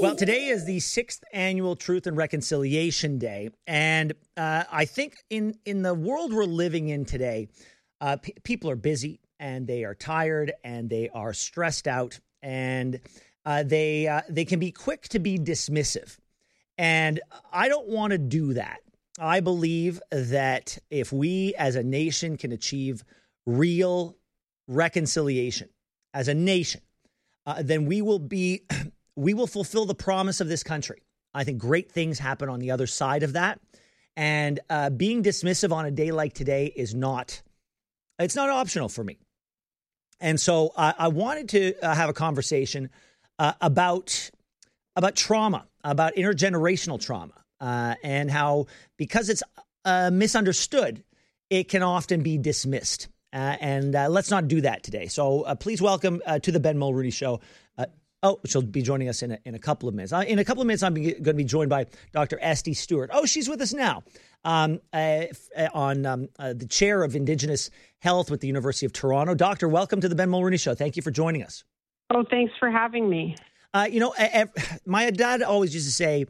Well, today is the 6th annual Truth and Reconciliation Day. And I think in the world we're living in today, people are busy and they are tired and they are stressed out and they can be quick to be dismissive. And I don't want to do that. I believe that if we as a nation can achieve real reconciliation as a nation, then we will fulfill the promise of this country. I think great things happen on the other side of that. And being dismissive on a day like today it's not optional for me. And so I wanted to have a conversation about trauma, about intergenerational trauma, and how, because it's misunderstood, it can often be dismissed. And let's not do that today. So please welcome to the Ben Mulroney Show. She'll be joining us in a couple of minutes. In a couple of minutes, I'm going to be joined by Dr. Esty Stewart. Oh, she's with us now on the chair of Indigenous Health with the University of Toronto. Doctor, welcome to the Ben Mulroney Show. Thank you for joining us. Oh, thanks for having me. My dad always used to say,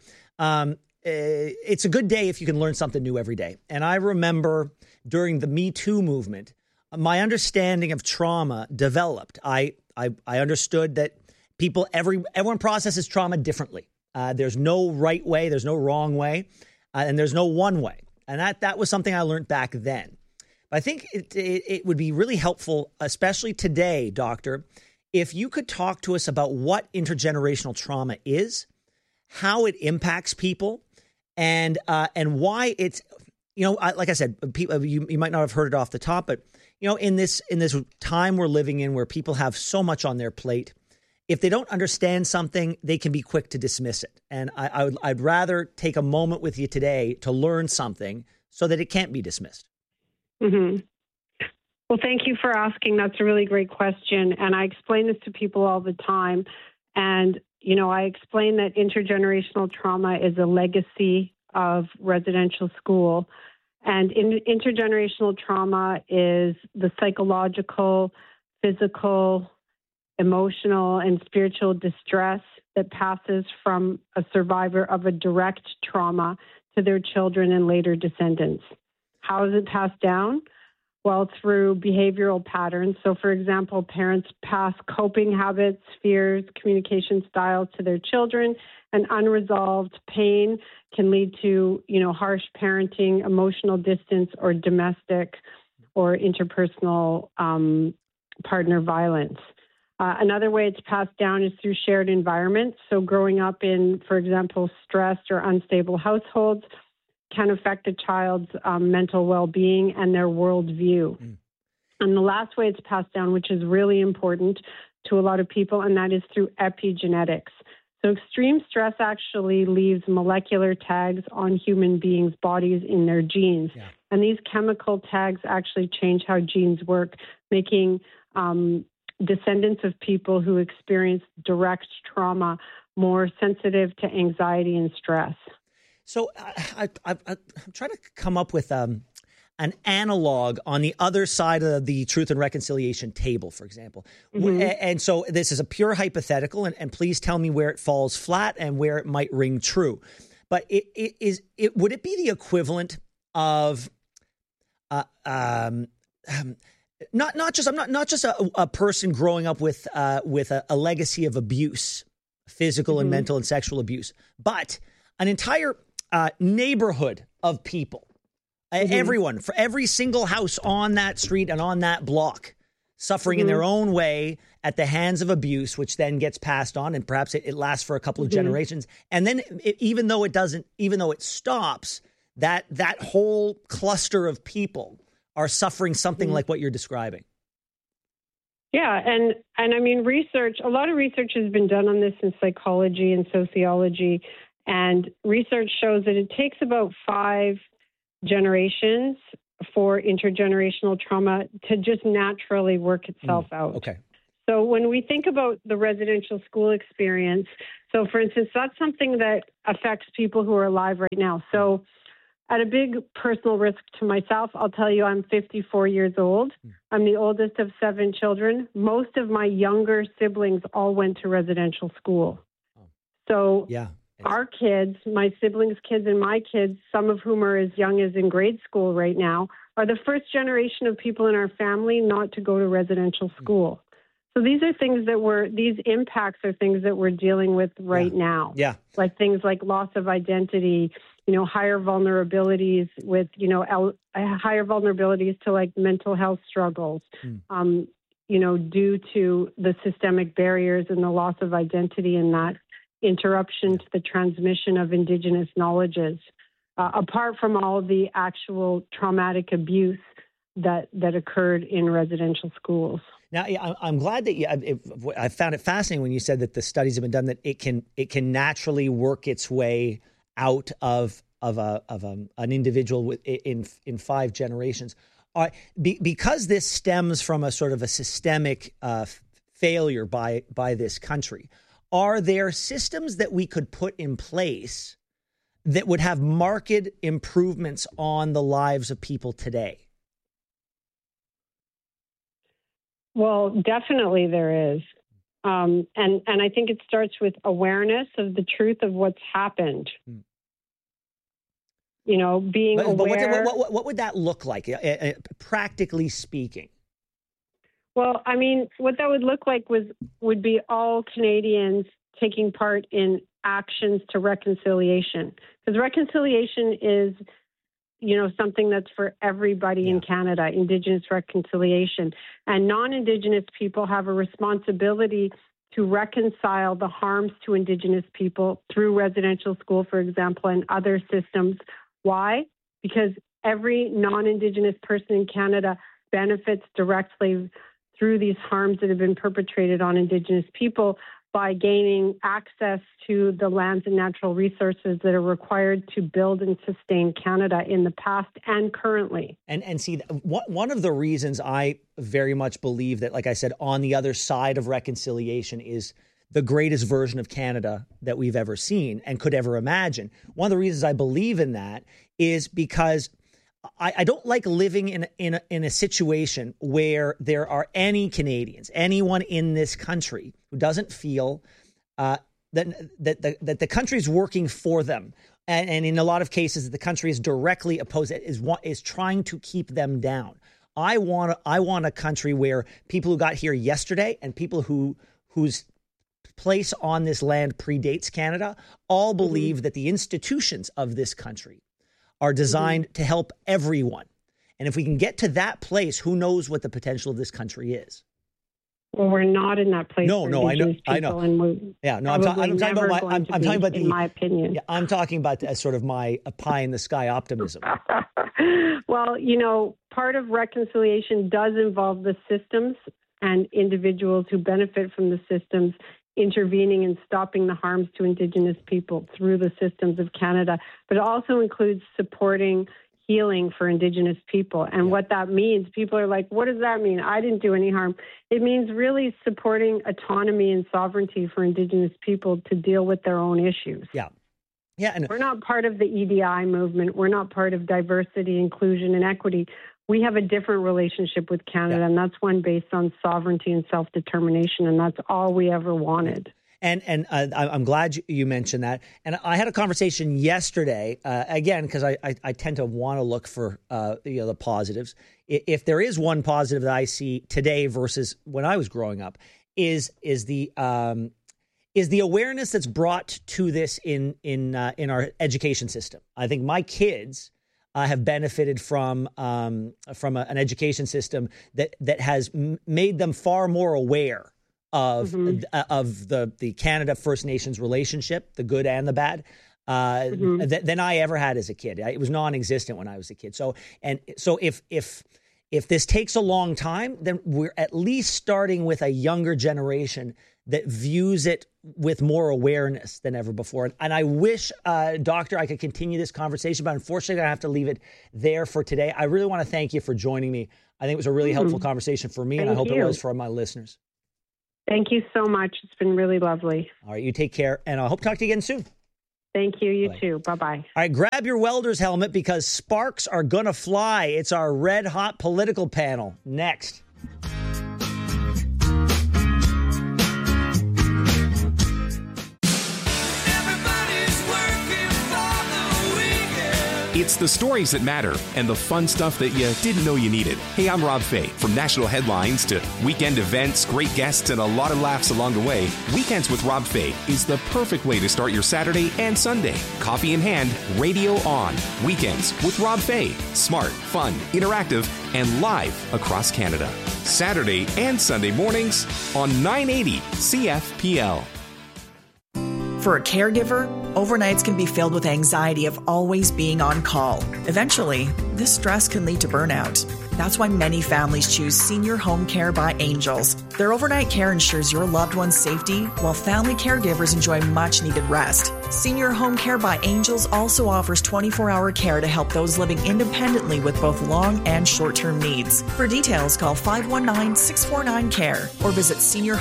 it's a good day if you can learn something new every day. And I remember during the Me Too movement, my understanding of trauma developed. I understood that everyone processes trauma differently. There's no right way, there's no wrong way, and there's no one way. And that was something I learned back then. But I think it would be really helpful, especially today, Doctor, if you could talk to us about what intergenerational trauma is, how it impacts people, and why it's, like I said, people, you might not have heard it off the top, but in this time we're living in where people have so much on their plate, if they don't understand something, they can be quick to dismiss it. And I'd rather take a moment with you today to learn something so that it can't be dismissed. Mm-hmm. Well, thank you for asking. That's a really great question. And I explain this to people all the time. And, I explain that intergenerational trauma is a legacy of residential school. And intergenerational trauma is the psychological, physical, emotional, and spiritual distress that passes from a survivor of a direct trauma to their children and later descendants. How is it passed down? Well, through behavioral patterns. So, for example, parents pass coping habits, fears, communication styles to their children, and unresolved pain can lead to, harsh parenting, emotional distance, or domestic or interpersonal partner violence. Another way it's passed down is through shared environments. So growing up in, for example, stressed or unstable households can affect a child's mental well-being and their worldview. Mm. And the last way it's passed down, which is really important to a lot of people, and that is through epigenetics. So extreme stress actually leaves molecular tags on human beings' bodies in their genes. Yeah. And these chemical tags actually change how genes work, making descendants of people who experience direct trauma more sensitive to anxiety and stress. So I'm trying to come up with an analog on the other side of the Truth and Reconciliation table, for example. Mm-hmm. And so this is a pure hypothetical, and please tell me where it falls flat and where it might ring true. But would it be the equivalent of not just a person growing up with a legacy of abuse, physical and mental and sexual abuse, but an entire neighborhood of people, everyone, for every single house on that street and on that block, suffering in their own way at the hands of abuse, which then gets passed on, and perhaps it lasts for a couple of generations. And then even though it stops, that whole cluster of people are suffering something like what you're describing. Yeah, and I mean, a lot of research has been done on this in psychology and sociology, and research shows that it takes about 5 generations for intergenerational trauma to just naturally work itself out. Okay. So when we think about the residential school experience, so for instance, that's something that affects people who are alive right now. So at a big personal risk to myself, I'll tell you I'm 54 years old. I'm the oldest of 7 children. Most of my younger siblings all went to residential school. So Yeah. our kids, my siblings' kids and my kids, some of whom are as young as in grade school right now, are the first generation of people in our family not to go to residential school. So these are things these impacts are things that we're dealing with right now. Yeah. Like things like loss of identity, higher vulnerabilities with, higher vulnerabilities to like mental health struggles, due to the systemic barriers and the loss of identity and that interruption to the transmission of Indigenous knowledges, apart from all of the actual traumatic abuse that occurred in residential schools. Now, I'm glad that I found it fascinating when you said that the studies have been done that it can naturally work its way out of an individual in 5 generations. Because this stems from a sort of a systemic failure by this country, are there systems that we could put in place that would have marked improvements on the lives of people today? Well, definitely there is. And I think it starts with awareness of the truth of what's happened. Being aware. But what would that look like, practically speaking? Well, I mean, what that would look like would be all Canadians taking part in actions to reconciliation. Because reconciliation is, something that's for everybody in Canada, Indigenous reconciliation. And non-Indigenous people have a responsibility to reconcile the harms to Indigenous people through residential school, for example, and other systems. Why? Because every non-Indigenous person in Canada benefits directly through these harms that have been perpetrated on Indigenous people by gaining access to the lands and natural resources that are required to build and sustain Canada in the past and currently. And see, one of the reasons I very much believe that, like I said, on the other side of reconciliation is the greatest version of Canada that we've ever seen and could ever imagine. One of the reasons I believe in that is because I don't like living in a situation where there are any Canadians, anyone in this country who doesn't feel that the country is working for them, and in a lot of cases the country is directly opposed, is trying to keep them down. I want a country where people who got here yesterday and people whose place on this land predates Canada all believe that the institutions of this country are designed to help everyone. And if we can get to that place, who knows what the potential of this country is? Well, we're not in that place. No, I know. I'm talking about in my opinion. Yeah, I'm talking about sort of my pie in the sky optimism. Well, part of reconciliation does involve the systems and individuals who benefit from the systems intervening and stopping the harms to Indigenous people through the systems of Canada, but it also includes supporting healing for Indigenous people. And what that means, people are like, what does that mean? I didn't do any harm. It means really supporting autonomy and sovereignty for Indigenous people to deal with their own issues. Yeah. And we're not part of the EDI movement. We're not part of diversity, inclusion, and equity. We have a different relationship with Canada, and that's one based on sovereignty and self-determination, and that's all we ever wanted. And I'm glad you mentioned that. And I had a conversation yesterday, again, because I tend to want to look for the positives. If there is one positive that I see today versus when I was growing up, is the awareness that's brought to this in our education system. I think my kids have benefited from an education system that has made them far more aware of the Canada First Nations relationship, the good and the bad, than I ever had as a kid. It was non-existent when I was a kid. So if this takes a long time, then we're at least starting with a younger generation that views it with more awareness than ever before. And I wish, Doctor, I could continue this conversation, but unfortunately I have to leave it there for today. I really want to thank you for joining me. I think it was a really helpful conversation for me, and I hope it was for my listeners. Thank you so much. It's been really lovely. All right, you take care, and I hope to talk to you again soon. Thank you. You too. Bye-bye. All right, grab your welder's helmet because sparks are going to fly. It's our red hot political panel next. It's the stories that matter and the fun stuff that you didn't know you needed. Hey, I'm Rob Fay. From national headlines to weekend events, great guests, and a lot of laughs along the way, Weekends with Rob Fay is the perfect way to start your Saturday and Sunday. Coffee in hand, radio on. Weekends with Rob Fay. Smart, fun, interactive, and live across Canada. Saturday and Sunday mornings on 980 CFPL. For a caregiver, overnights can be filled with anxiety of always being on call. Eventually, this stress can lead to burnout. That's why many families choose Senior Home Care by Angels. Their overnight care ensures your loved one's safety, while family caregivers enjoy much-needed rest. Senior Home Care by Angels also offers 24-hour care to help those living independently with both long and short-term needs. For details, call 519-649-CARE or visit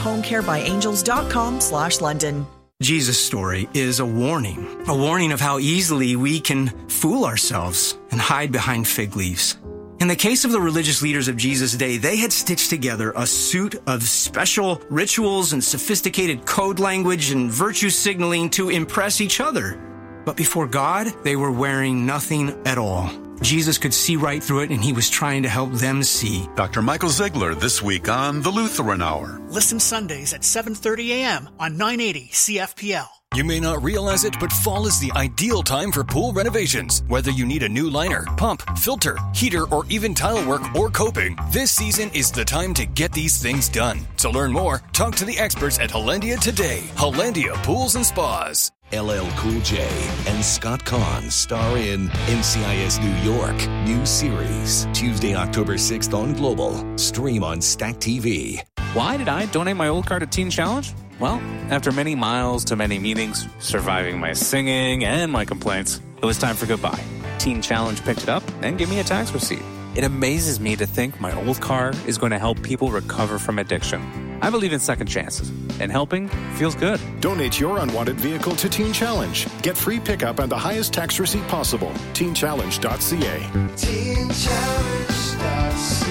seniorhomecarebyangels.com/London. Jesus' story is a warning of how easily we can fool ourselves and hide behind fig leaves. In the case of the religious leaders of Jesus' day, they had stitched together a suit of special rituals and sophisticated code language and virtue signaling to impress each other. But before God, they were wearing nothing at all. Jesus could see right through it, and he was trying to help them see. Dr. Michael Ziegler this week on The Lutheran Hour. Listen Sundays at 7:30 a.m. on 980 CFPL. You may not realize it, but fall is the ideal time for pool renovations. Whether you need a new liner, pump, filter, heater, or even tile work or coping, this season is the time to get these things done. To learn more, talk to the experts at Hollandia today. Hollandia Pools and Spas. LL Cool J and Scott Conn star in NCIS New York. New series. Tuesday, October 6th on Global. Stream on Stack TV. Why did I donate my old car to Teen Challenge? Well, after many miles to many meetings, surviving my singing and my complaints, it was time for goodbye. Teen Challenge picked it up and gave me a tax receipt. It amazes me to think my old car is going to help people recover from addiction. I believe in second chances, and helping feels good. Donate your unwanted vehicle to Teen Challenge. Get free pickup and the highest tax receipt possible. TeenChallenge.ca. TeenChallenge.ca.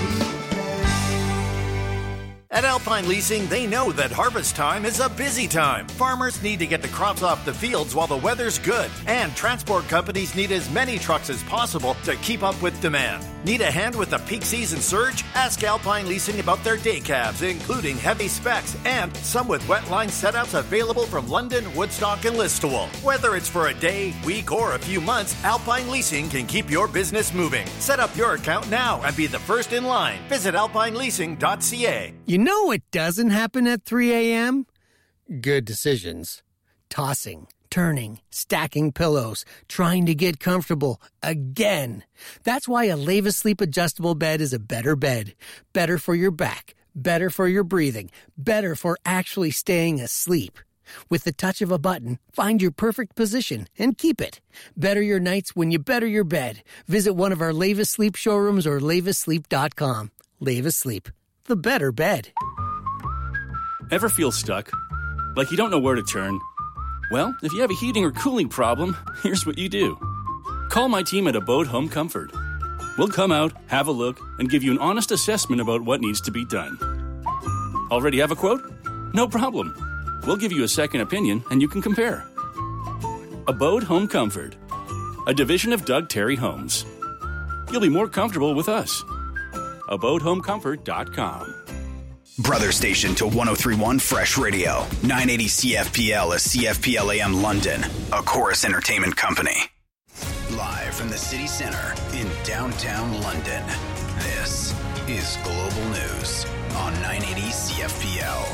At Alpine Leasing, they know that harvest time is a busy time. Farmers need to get the crops off the fields while the weather's good. And transport companies need as many trucks as possible to keep up with demand. Need a hand with the peak season surge? Ask Alpine Leasing about their day cabs, including heavy specs and some with wet line setouts available from London, Woodstock, and Listowel. Whether it's for a day, week, or a few months, Alpine Leasing can keep your business moving. Set up your account now and be the first in line. Visit alpineleasing.ca. You know what doesn't happen at 3 a.m.? Good decisions. Tossing, turning, stacking pillows, trying to get comfortable again. That's why a Leva Sleep adjustable bed is a better bed. Better for your back, better for your breathing, better for actually staying asleep. With the touch of a button, find your perfect position and keep it. Better your nights when you better your bed. Visit one of our Leva Sleep showrooms or levasleep.com. Leva Sleep, the better bed. Ever feel stuck? Like you don't know where to turn? Well, if you have a heating or cooling problem, here's what you do. Call my team at Abode Home Comfort. We'll come out, have a look, and give you an honest assessment about what needs to be done. Already have a quote? No problem. We'll give you a second opinion, and you can compare. Abode Home Comfort, a division of Doug Terry Homes. You'll be more comfortable with us. AbodeHomeComfort.com. Brother station to 103.1 Fresh Radio. 980 CFPL is CFPL AM London, a Chorus Entertainment company. Live from the city center in downtown London, this is Global News on 980 CFPL.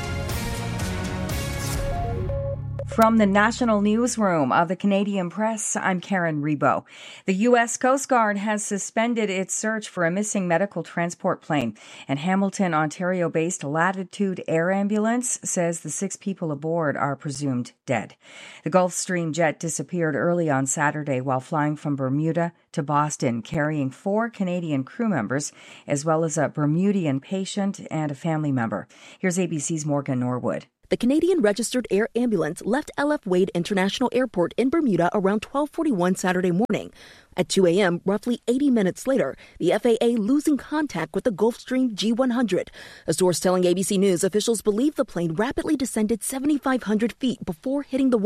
From the National Newsroom of the Canadian Press, I'm Karen Rebo. The U.S. Coast Guard has suspended its search for a missing medical transport plane. And Hamilton, Ontario-based Latitude Air Ambulance says the 6 people aboard are presumed dead. The Gulfstream jet disappeared early on Saturday while flying from Bermuda to Boston, carrying 4 Canadian crew members, as well as a Bermudian patient and a family member. Here's ABC's Morgan Norwood. The Canadian Registered Air Ambulance left LF Wade International Airport in Bermuda around 12:41 Saturday morning. At 2 a.m., roughly 80 minutes later, the FAA losing contact with the Gulfstream G100. A source telling ABC News officials believe the plane rapidly descended 7,500 feet before hitting the water.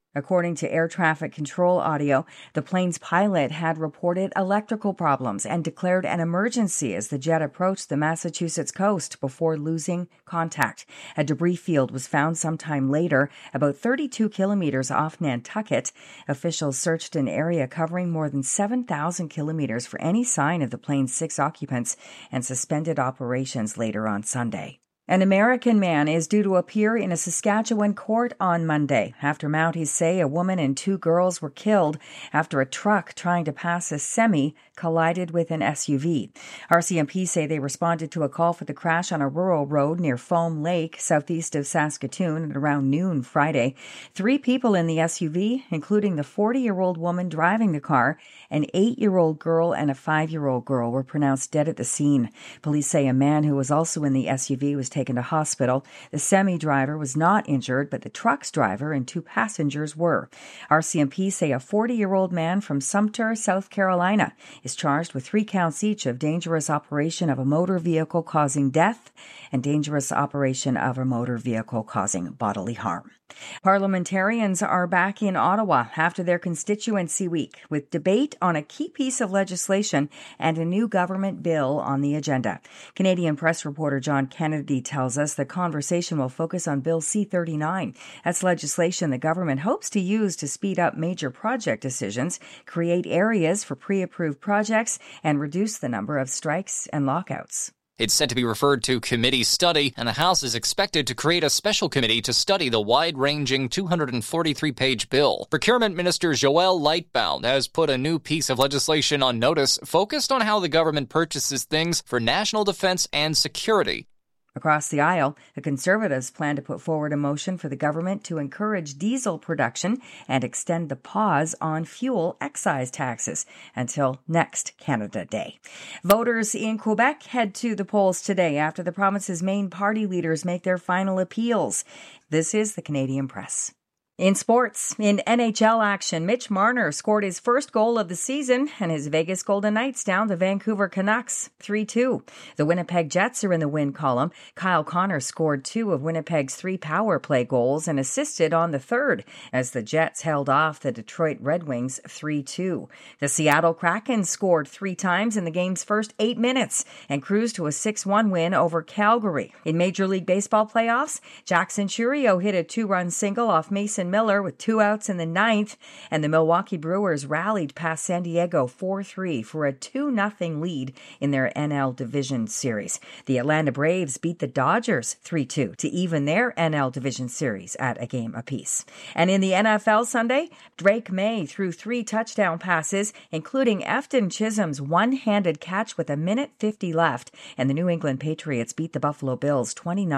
According to air traffic control audio, the plane's pilot had reported electrical problems and declared an emergency as the jet approached the Massachusetts coast before losing contact. A debris field was found sometime later, about 32 kilometers off Nantucket. Officials searched an area covering more than 7,000 kilometers for any sign of the plane's 6 occupants and suspended operations later on Sunday. An American man is due to appear in a Saskatchewan court on Monday after Mounties say a woman and 2 girls were killed after a truck trying to pass a semi collided with an SUV. RCMP say they responded to a call for the crash on a rural road near Foam Lake, southeast of Saskatoon, at around noon Friday. 3 people in the SUV, including the 40-year-old woman driving the car, an 8-year-old girl and a 5-year-old girl, were pronounced dead at the scene. Police say a man who was also in the SUV was taken to hospital. The semi-driver was not injured, but the truck's driver and 2 passengers were. RCMP say a 40-year-old man from Sumter, South Carolina, is charged with 3 counts each of dangerous operation of a motor vehicle causing death and dangerous operation of a motor vehicle causing bodily harm. Parliamentarians are back in Ottawa after their constituency week, with debate on a key piece of legislation and a new government bill on the agenda. Canadian Press reporter John Kennedy tells us the conversation will focus on Bill C-39. That's legislation the government hopes to use to speed up major project decisions, create areas for pre-approved projects, and reduce the number of strikes and lockouts. It's set to be referred to committee study, and the House is expected to create a special committee to study the wide-ranging 243-page bill. Procurement Minister Joël Lightbound has put a new piece of legislation on notice focused on how the government purchases things for national defense and security. Across the aisle, the Conservatives plan to put forward a motion for the government to encourage diesel production and extend the pause on fuel excise taxes until next Canada Day. Voters in Quebec head to the polls today after the province's main party leaders make their final appeals. This is the Canadian Press. In sports, in NHL action, Mitch Marner scored his first goal of the season, and his Vegas Golden Knights down the Vancouver Canucks 3-2. The Winnipeg Jets are in the win column. Kyle Connor scored 2 of Winnipeg's 3 power play goals and assisted on the third as the Jets held off the Detroit Red Wings 3-2. The Seattle Kraken scored 3 times in the game's first 8 minutes and cruised to a 6-1 win over Calgary. In Major League Baseball playoffs, Jackson Chourio hit a 2-run single off Mason Miller with 2 outs in the 9th, and the Milwaukee Brewers rallied past San Diego 4-3 for a 2-0 lead in their NL Division Series. The Atlanta Braves beat the Dodgers 3-2 to even their NL Division Series at a game apiece. And in the NFL Sunday, Drake May threw 3 touchdown passes, including Efton Chisholm's one-handed catch with 1:50 left, and the New England Patriots beat the Buffalo Bills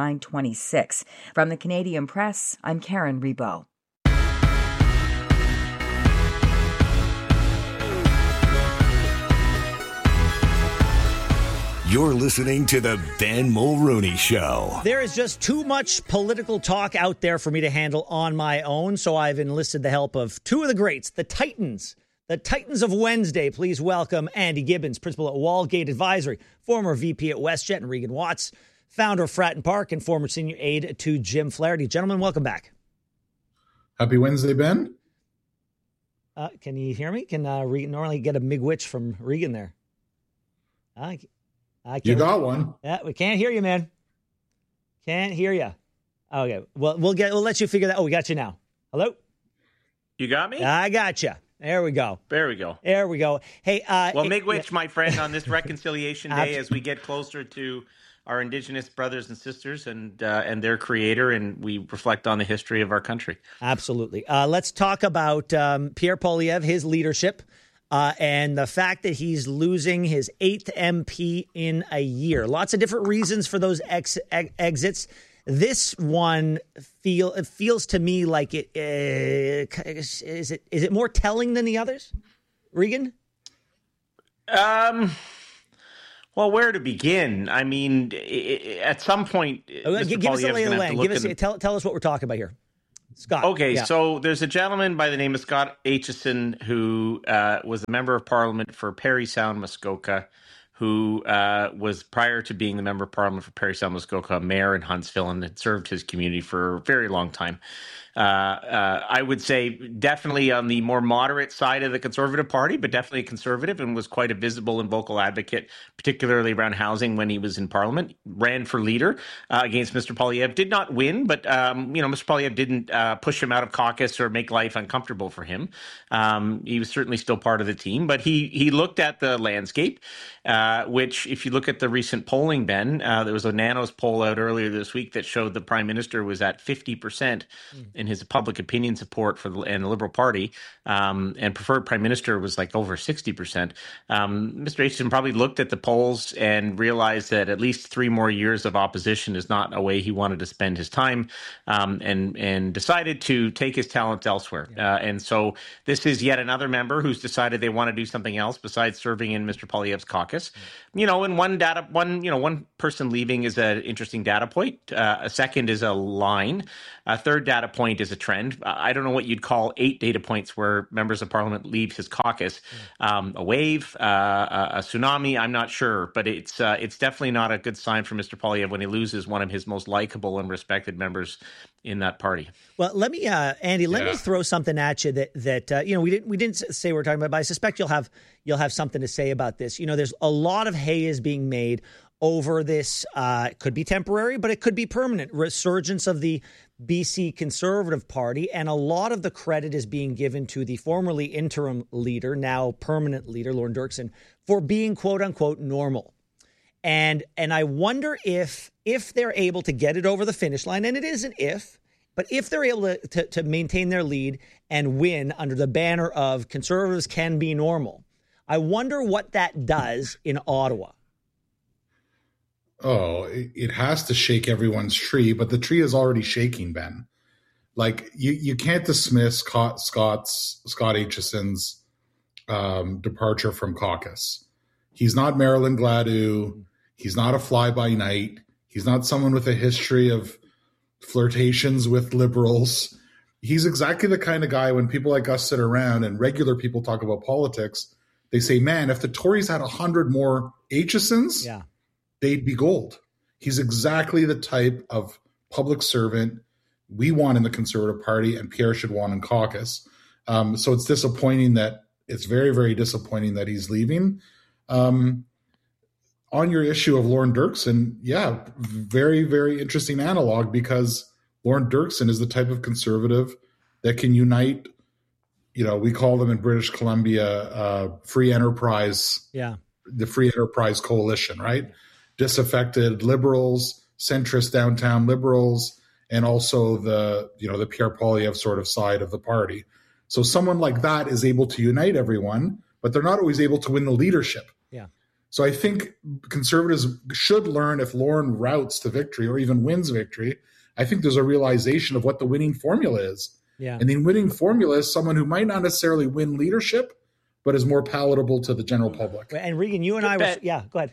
29-26. From the Canadian Press, I'm Karen Rebo. You're listening to the Ben Mulrooney Show. There is just too much political talk out there for me to handle on my own, so I've enlisted the help of 2 of the greats, the Titans of Wednesday. Please welcome Andy Gibbons, principal at Wallgate Advisory, former VP at WestJet, and Regan Watts, founder of Fratton Park and former senior aide to Jim Flaherty. Gentlemen, welcome back. Happy Wednesday, Ben. Can you hear me? Can Regan normally get a migwitch from Regan there? You got one. Yeah, we can't hear you, man. Can't hear you. Okay, well, we'll let you figure that. Oh, we got you now. Hello? You got me? I got you. There we go. There we go. There we go. Hey, Miigwech, my friend, on this Reconciliation Day, as we get closer to our Indigenous brothers and sisters and their creator, and we reflect on the history of our country. Absolutely. Let's talk about Pierre Poilievre, his leadership, and the fact that he's losing his 8th MP in a year. Lots of different reasons for those exits. This one feels to me like is it more telling than the others, Regan? Well, where to begin? I mean, at some point, give us a lay of the land. Tell us what we're talking about here. Scott. Okay, yeah. So there's a gentleman by the name of Scott Aitchison who was a member of Parliament for Parry Sound, Muskoka, who was, prior to being the member of Parliament for Parry Sound, Muskoka, mayor in Huntsville, and had served his community for a very long time. I would say definitely on the more moderate side of the Conservative Party, but definitely conservative, and was quite a visible and vocal advocate, particularly around housing when he was in Parliament. Ran for leader against Mr. Poilievre. Did not win, but Mr. Poilievre didn't push him out of caucus or make life uncomfortable for him. He was certainly still part of the team, but he looked at the landscape, which, if you look at the recent polling, Ben, there was a Nanos poll out earlier this week that showed the Prime Minister was at 50% in his public opinion support for the Liberal Party, and preferred Prime Minister was like over 60%. Mr. Aitchison probably looked at the polls and realized that at least 3 more years of opposition is not a way he wanted to spend his time, and decided to take his talents elsewhere. And so this is yet another member who's decided they want to do something else besides serving in Mr. Poilievre's caucus. And one person leaving is an interesting data point. A second is a line. A third data point is a trend. I don't know what you'd call 8 data points where members of Parliament leave his caucus. A wave, a tsunami, I'm not sure, but it's definitely not a good sign for Mr. Poilievre when he loses one of his most likable and respected members in that party. Well, let me, Andy, let me throw something at you that we didn't say we're talking about, but I suspect you'll have something to say about this. There's a lot of hay is being made over this. It could be temporary, but it could be permanent resurgence of the BC Conservative Party, and a lot of the credit is being given to the formerly interim leader, now permanent leader, Lorne Dirksen, for being quote unquote normal. And I wonder if they're able to get it over the finish line, and it is an if, but if they're able to maintain their lead and win under the banner of Conservatives can be normal, I wonder what that does in Ottawa. Oh, it has to shake everyone's tree, but the tree is already shaking, Ben. Like, you can't dismiss Scott Aitchison's departure from caucus. He's not Marilyn Gladue. He's not a fly-by-night. He's not someone with a history of flirtations with liberals. He's exactly the kind of guy when people like us sit around and regular people talk about politics, they say, man, if the Tories had 100 more Aitchisons, they'd be gold. He's exactly the type of public servant we want in the Conservative Party and Pierre should want in caucus. So it's disappointing it's very, very disappointing that he's leaving. On your issue of Lorne Dirksen, very, very interesting analog, because Lorne Dirksen is the type of conservative that can unite, we call them in British Columbia free enterprise, the Free Enterprise Coalition, right? Disaffected liberals, centrist downtown liberals, and also the Pierre Poilievre sort of side of the party. So someone like that is able to unite everyone, but they're not always able to win the leadership. So I think Conservatives should learn, if Lorne routes to victory or even wins victory, I think there's a realization of what the winning formula is. And the winning formula is someone who might not necessarily win leadership, but is more palatable to the general public. And Regan, you and I were, go ahead.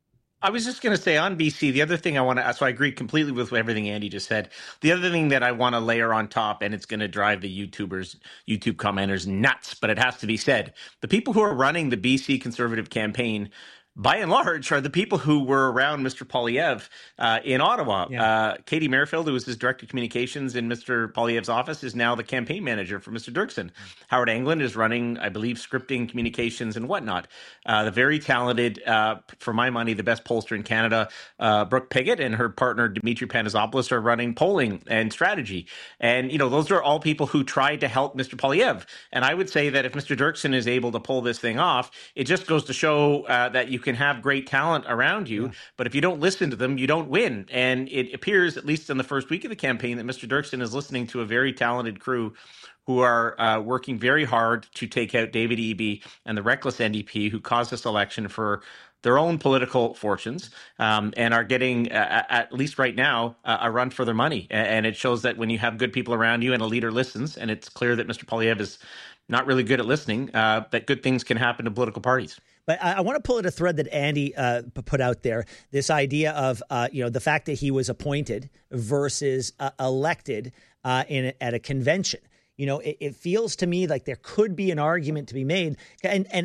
I was just going to say on BC, the other thing I want to, so I agree completely with everything Andy just said. The other thing that I want to layer on top, and it's going to drive the YouTube commenters nuts, but it has to be said. The people who are running the BC Conservative campaign, by and large, are the people who were around Mr. Poilievre in Ottawa. Katie Merrifield, who was his director of communications in Mr. Poilievre's office, is now the campaign manager for Mr. Dirksen. Howard Englund is running, I believe, scripting, communications, and whatnot. The very talented, for my money, the best pollster in Canada, Brooke Pigott, and her partner, Dimitri Panagopoulos, are running polling and strategy. And, those are all people who tried to help Mr. Poilievre. And I would say that if Mr. Dirksen is able to pull this thing off, it just goes to show that you can have great talent around you, but if you don't listen to them, you don't win. And it appears, at least in the first week of the campaign, that Mr. Dirksen is listening to a very talented crew who are working very hard to take out David Eby and the reckless NDP who caused this election for their own political fortunes, and are getting, at least right now, a run for their money. And it shows that when you have good people around you and a leader listens, and it's clear that Mr. Poilievre is not really good at listening, that good things can happen to political parties. But I want to pull at a thread that Andy put out there, this idea of, the fact that he was appointed versus elected at a convention. It feels to me like there could be an argument to be made. And